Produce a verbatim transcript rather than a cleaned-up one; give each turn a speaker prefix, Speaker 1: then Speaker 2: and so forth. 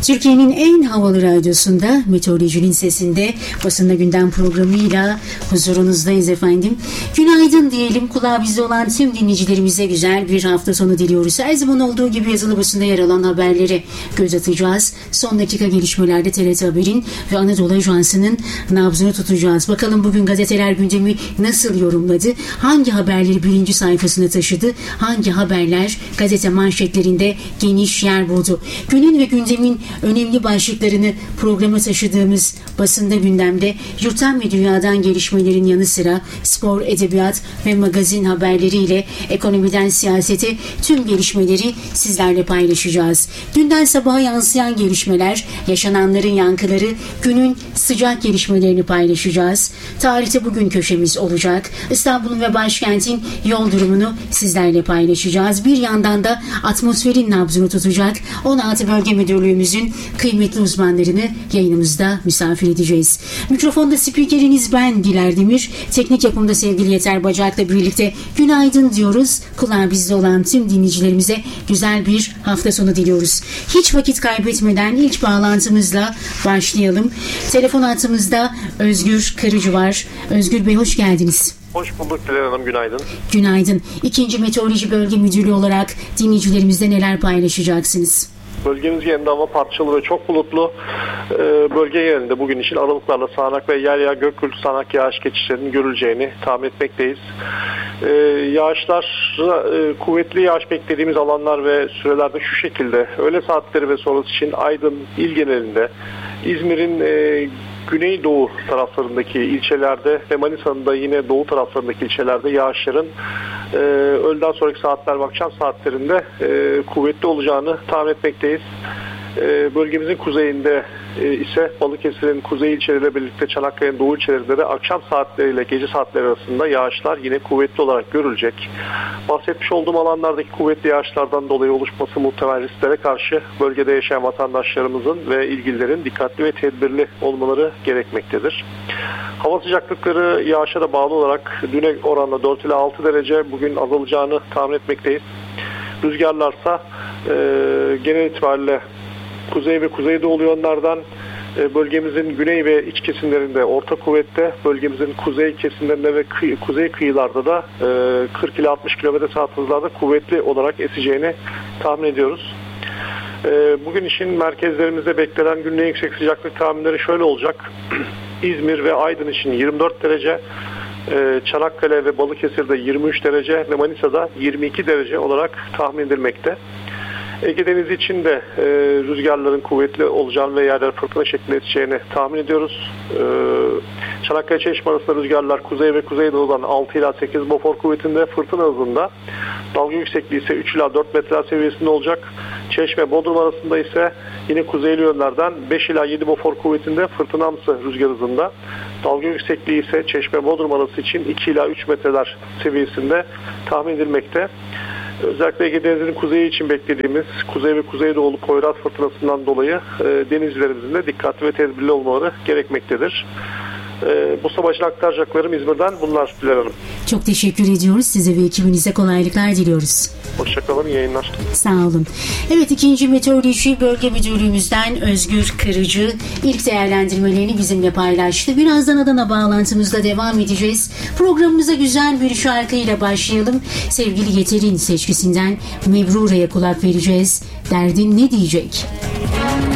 Speaker 1: Türkiye'nin en havalı radyosunda, Meteorolojinin Sesi'nde basında gündem programıyla huzurunuzdayız efendim. Günaydın diyelim, kulağı bizde olan tüm dinleyicilerimize güzel bir hafta sonu diliyoruz. Her zaman olduğu gibi yazılı basında yer alan haberlere göz atacağız. Son dakika gelişmelerde T R T Haber'in ve Anadolu Ajansı'nın nabzını tutacağız. Bakalım bugün gazeteler gündemi nasıl yorumladı? Hangi haberleri birinci sayfasına taşıdı? Hangi haberler gazete manşetlerinde geniş yer buldu? Günün ve gündemin önemli başlıklarını programa taşıdığımız basında gündemde yurttan ve dünyadan gelişmelerin yanı sıra spor, edebiyat ve magazin haberleriyle ekonomiden siyasete tüm gelişmeleri sizlerle paylaşacağız. Dünden sabaha yansıyan gelişmeler, yaşananların yankıları, günün sıcak gelişmelerini paylaşacağız. Tarihte bugün köşemiz olacak. İstanbul'un ve başkentin yol durumunu sizlerle paylaşacağız. Bir yandan da atmosferin nabzını tutacak on altı Bölge Müdürlüğümüzün kıymetli uzmanlarını yayınımızda misafir edeceğiz. Mikrofonda spikeriniz ben Diler Demir. Teknik yapımda sevgili Yeter Bacak'la birlikte günaydın diyoruz. Kulağı bizde olan tüm dinleyicilerimize güzel bir hafta sonu diliyoruz. Hiç vakit kaybetmeden ilk bağlantımızla başlayalım. Telefon hattımızda Özgür Kırıcı var. Özgür Bey, hoş geldiniz.
Speaker 2: Hoş bulduk Dilan Hanım, günaydın.
Speaker 1: Günaydın. İkinci Meteoroloji Bölge Müdürü olarak dinleyicilerimizle neler paylaşacaksınız?
Speaker 2: Bölgemiz genelinde hava parçalı ve çok bulutlu. Ee, bölge genelinde bugün için aralıklarla sağanak ve yer yer gök gürültü sağanak yağış geçişlerinin görüleceğini tahmin etmekteyiz. Ee, yağışlar, e, kuvvetli yağış beklediğimiz alanlar ve sürelerde şu şekilde: öğle saatleri ve sonrası için Aydın il genelinde, İzmir'in e, güneydoğu taraflarındaki ilçelerde ve Manisa'nın da yine doğu taraflarındaki ilçelerde yağışların e, öğleden sonraki saatler ve akşam saatlerinde e, kuvvetli olacağını tahmin etmekteyiz. E, bölgemizin kuzeyinde e, ise Balıkesir'in kuzey ilçeleriyle birlikte Çanakkale'nin doğu ilçelerinde de akşam saatleriyle gece saatleri arasında yağışlar yine kuvvetli olarak görülecek. Bahsetmiş olduğum alanlardaki kuvvetli yağışlardan dolayı oluşması muhtemel risklere karşı bölgede yaşayan vatandaşlarımızın ve ilgililerin dikkatli ve tedbirli olmaları gerekmektedir. Hava sıcaklıkları yağışa da bağlı olarak düne oranla dört ila altı derece bugün azalacağını tahmin etmekteyiz. Rüzgarlarsa e, genel itibariyle kuzey ve kuzeydoğu yönlerden, bölgemizin güney ve iç kesimlerinde orta kuvvette, bölgemizin kuzey kesimlerinde ve kıy- kuzey kıyılarda da kırk ila altmış kilometre saat hızlarda kuvvetli olarak eseceğini tahmin ediyoruz. Bugün için merkezlerimizde beklenen günün en yüksek sıcaklık tahminleri şöyle olacak: İzmir ve Aydın için yirmi dört derece, Çanakkale ve Balıkesir'de yirmi üç derece ve Manisa'da yirmi iki derece olarak tahmin edilmekte. Ege Denizi için de e, rüzgarların kuvvetli olacağını ve yerler fırtına şeklinde eseceğini tahmin ediyoruz. E, Çanakkale Çeşme arasında rüzgarlar kuzey ve kuzeydoğudan altı ila sekiz Bofor kuvvetinde, fırtına hızında. Dalga yüksekliği ise üç ila dört metre seviyesinde olacak. Çeşme Bodrum arasında ise yine kuzeyli yönlerden beş ila yedi Bofor kuvvetinde, fırtınamsı rüzgar hızında. Dalga yüksekliği ise Çeşme Bodrum arası için iki ila üç metreler seviyesinde tahmin edilmekte. Özellikle Ege Denizi'nin kuzeyi için beklediğimiz kuzey ve kuzeydoğulu Poyraz fırtınasından dolayı e, denizcilerimizin de dikkatli ve tedbirli olmaları gerekmektedir. E, bu sabah için aktaracaklarım İzmir'den bunlar Dilan Hanım.
Speaker 1: Çok teşekkür ediyoruz. Size ve ekibinize kolaylıklar diliyoruz.
Speaker 2: Hoşçakalın, iyi yayınlar.
Speaker 1: Sağ olun. Evet, ikinci Meteoroloji Bölge Müdürlüğümüzden Özgür Kırıcı ilk değerlendirmelerini bizimle paylaştı. Birazdan Adana bağlantımızda devam edeceğiz. Programımıza güzel bir şarkıyla başlayalım. Sevgili Yeter'in seçkisinden Mebrure'ye kulak vereceğiz. Derdin ne diyecek?